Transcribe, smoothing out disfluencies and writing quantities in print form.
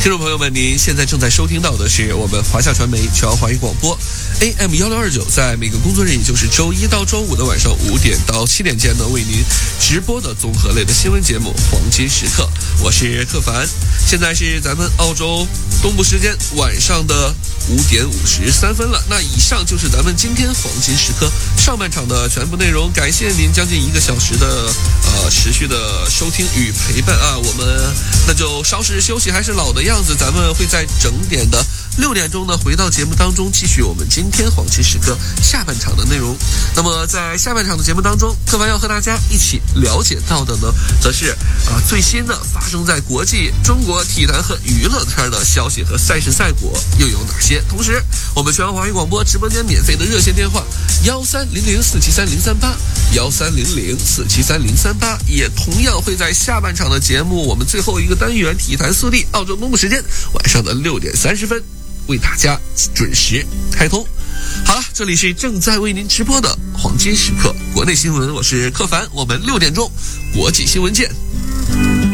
听众朋友们，您现在正在收听到的是我们华夏传媒全华语广播 AM 1629，在每个工作日，也就是周一到周五的晚上5点到7点间呢，为您直播的综合类的新闻节目《黄金时刻》，我是克凡。现在是咱们澳洲东部时间晚上的5点53分了。那以上就是咱们今天黄金时刻上半场的全部内容，感谢您将近1个小时的持续的收听与陪伴啊！我们那就稍事休息，还是老的样子，咱们会在整点的6点钟呢回到节目当中，继续我们今天黄金时刻下半场的内容。那么在下半场的节目当中，克凡要和大家一起了解到的呢，则是最新的发生在国际、中国体坛和娱乐圈的消息和赛事赛果又有哪些。同时，我们全华语广播直播间免费的热线电话1300473038 1300473038，也同样会在下半场的节目我们最后一个单元体坛速递，澳洲东部时间晚上的6点30分为大家准时开通。好了，这里是正在为您直播的黄金时刻国内新闻，我是克凡，我们6点钟国际新闻见。